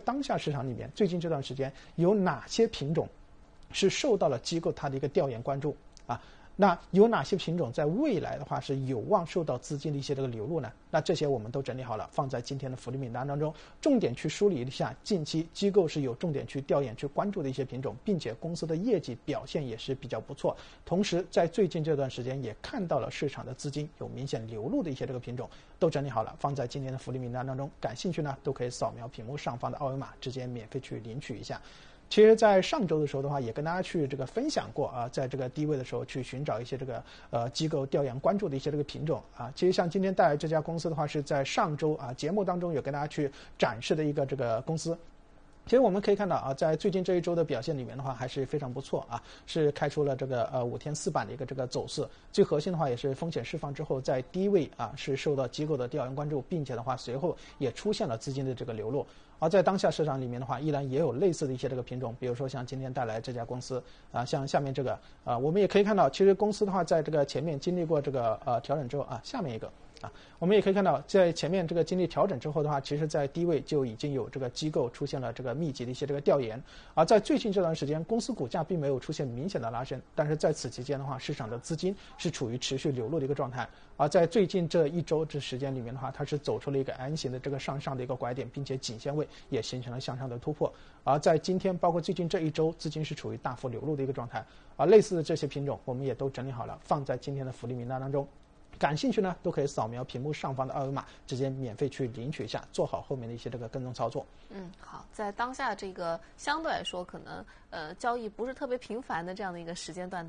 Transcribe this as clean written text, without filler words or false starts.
当下市场里面，最近这段时间有哪些品种是受到了机构它的一个调研关注啊？那有哪些品种在未来的话是有望受到资金的一些这个流入呢？那这些我们都整理好了，放在今天的福利名单当中，重点去梳理一下近期机构是有重点去调研、去关注的一些品种，并且公司的业绩表现也是比较不错。同时，在最近这段时间也看到了市场的资金有明显流入的一些这个品种，都整理好了，放在今天的福利名单当中。感兴趣呢，都可以扫描屏幕上方的二维码，直接免费去领取一下。其实，在上周的时候的话，也跟大家去这个分享过啊，在这个低位的时候去寻找一些这个机构调研关注的一些这个品种啊。其实像今天带来这家公司的话，是在上周啊节目当中有跟大家去展示的一个这个公司。其实我们可以看到啊，在最近这一周的表现里面的话，还是非常不错啊，是开出了这个5天4板的一个这个走势。最核心的话也是风险释放之后，在低位啊是受到机构的调研关注，并且的话随后也出现了资金的这个流入。而在当下市场里面的话，依然也有类似的一些这个品种，比如说像今天带来这家公司啊，像下面这个我们也可以看到，其实公司的话在这个前面经历过这个调整之后啊，下面一个。我们也可以看到，在前面这个经历调整之后的话，其实在低位就已经有这个机构出现了这个密集的一些这个调研，而在最近这段时间，公司股价并没有出现明显的拉升，但是在此期间的话，市场的资金是处于持续流入的一个状态，而在最近这一周这时间里面的话，它是走出了一个 N 型的这个向上的一个拐点，并且颈线位也形成了向上的突破，而在今天包括最近这一周，资金是处于大幅流入的一个状态，而类似的这些品种，我们也都整理好了，放在今天的福利名单当中。感兴趣呢，都可以扫描屏幕上方的二维码，直接免费去领取一下，做好后面的一些这个跟踪操作。 好，在当下这个相对来说可能交易不是特别频繁的这样的一个时间段。